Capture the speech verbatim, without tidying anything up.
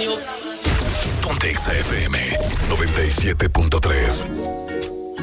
Ponte Exa F M noventa y siete punto tres.